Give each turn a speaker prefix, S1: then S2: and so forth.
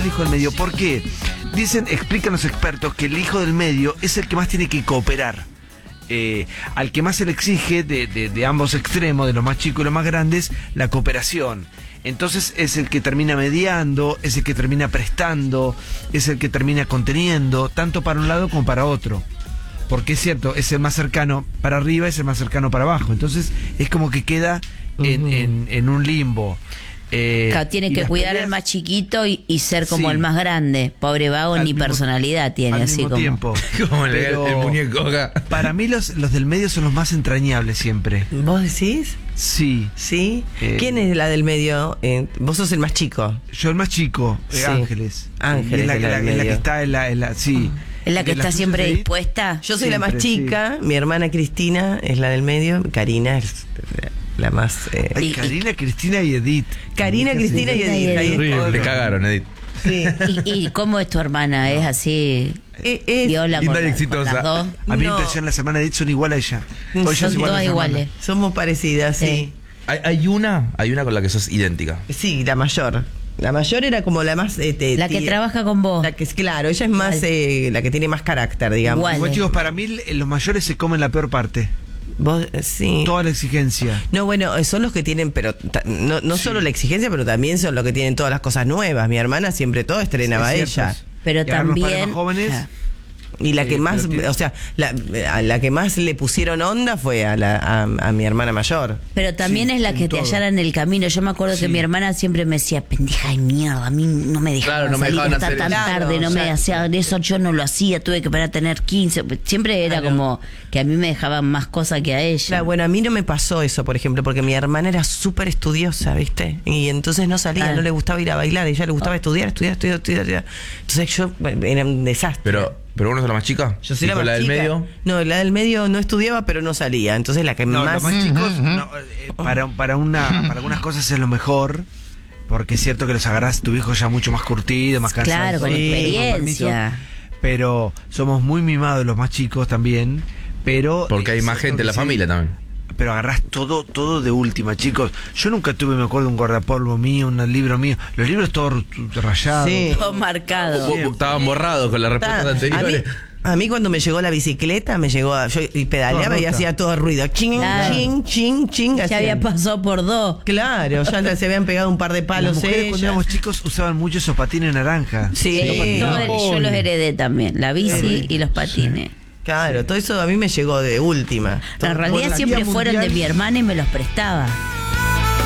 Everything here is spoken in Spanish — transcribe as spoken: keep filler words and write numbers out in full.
S1: hijo del medio. ¿Por qué? Dicen, explican los expertos que el hijo del medio es el que más tiene que cooperar. Eh, al que más se le exige de, de, de ambos extremos, de los más chicos y los más grandes, la cooperación. Entonces es el que termina mediando, es el que termina prestando, es el que termina conteniendo, tanto para un lado como para otro. Porque es cierto, es el más cercano para arriba, es el más cercano para abajo. Entonces es como que queda en, uh-huh. en, en un limbo. Eh,
S2: claro, tiene que cuidar peleas, al más chiquito y, y ser como sí, el más grande. Pobre vago, ni mismo, personalidad tiene.
S1: Al
S2: así
S1: mismo
S2: como
S1: tiempo.
S3: Como el, el muñeco acá.
S1: Para mí los, los del medio son los más entrañables siempre.
S4: ¿Vos decís?
S1: Sí.
S4: ¿Sí?
S1: Eh,
S4: ¿Quién es la del medio? Eh, vos sos el más chico.
S1: Yo el más chico, eh,
S4: sí.
S1: Ángeles.
S4: Ángeles.
S1: Es la,
S4: la,
S1: la, la que está en la... En la sí.
S2: ¿Es la que está siempre
S1: ahí?
S2: dispuesta?
S4: Yo soy
S1: siempre,
S4: la más chica, sí. Mi hermana Cristina es la del medio, Karina es la más... Eh...
S1: Ay, Karina, Cristina y Edith.
S4: Karina, Cristina y Edith.
S3: Le cagaron, Edith.
S4: Sí.
S2: ¿Y, ¿Y cómo es tu hermana? ¿Es así?
S4: Es, es
S2: viola con,
S3: exitosa.
S2: con las dos.
S1: A mí
S4: no.
S1: me impresiona las hermanas de Edith son igual a ella.
S2: O son igual todas iguales.
S4: Somos parecidas, sí. sí.
S3: Hay, hay una, hay una con la que sos idéntica.
S4: Sí, la mayor. La mayor era como la más... Eh, te,
S2: la que
S4: te,
S2: trabaja con vos.
S4: La que es claro, ella es más eh, la que tiene más carácter, digamos.
S1: Igual, bueno, chicos, para mí los mayores se comen la peor parte.
S4: Vos, sí.
S1: Toda la exigencia.
S4: No, bueno, son los que tienen, pero no, no sí. solo la exigencia, pero también son los que tienen todas las cosas nuevas. Mi hermana siempre todo estrenaba
S1: sí,
S4: ella.
S2: Pero
S1: y
S2: también...
S1: Los jóvenes...
S2: Ja.
S4: Y la
S1: sí,
S4: que más,
S1: tiene...
S4: o sea, la, a la que más le pusieron onda fue a, la, a, a mi hermana mayor.
S2: Pero también
S1: sí,
S2: es la que
S1: todo.
S2: te hallaran el camino. Yo me acuerdo sí. que mi hermana siempre me decía, pendeja de mierda, a mí no me dejaban
S3: claro, no
S2: salir
S3: me
S2: hasta tan
S4: claro,
S2: tarde, no me hacían eso, yo no lo hacía, tuve que esperar a tener quince. Siempre era claro. como que a mí me dejaban más cosas que a ella.
S4: Claro, bueno, a mí no me pasó eso, por ejemplo, porque mi hermana era súper estudiosa, ¿viste? Y entonces no salía, ah. no le gustaba ir a bailar, a ella le gustaba oh. estudiar, estudiar, estudiar, estudiar, estudiar. Entonces yo, bueno, era un desastre.
S3: Pero... ¿Pero uno es la más chica?
S4: Yo soy la más
S3: la
S4: chica.
S3: del medio?
S4: No, la del medio no estudiaba, pero no salía. Entonces la que
S1: no,
S4: más...
S1: los más chicos, no, eh, para, para, una, para algunas cosas es lo mejor, porque es cierto que los agarrás tu hijo ya mucho más curtido, más cansado.
S2: Claro, con
S4: sí,
S2: experiencia.
S1: Con pero somos muy mimados los más chicos también, pero...
S3: Porque hay más gente en la sí, familia también.
S1: Pero agarrás todo, todo de última, chicos. Yo nunca tuve, me acuerdo, un guardapolvo mío, un libro mío. Los libros todos rayados.
S4: Sí.
S2: Todo marcado.
S3: Estaban borrados con las respuestas anteriores.
S4: A mí cuando me llegó la bicicleta, me llegó a, yo y pedaleaba no, y hacía todo el ruido. Ching, claro. ching, ching, ching.
S2: Ya había pasado por dos.
S4: Claro, ya se habían pegado un par de palos.
S1: Las mujeres, cuando éramos chicos usaban mucho esos patines naranja.
S4: Sí,
S2: sí patines. No, yo los heredé también, la bici sí. y los patines. Sí.
S4: Claro, todo eso a mí me llegó de última.
S2: En realidad siempre fueron de mi hermana y me los prestaba.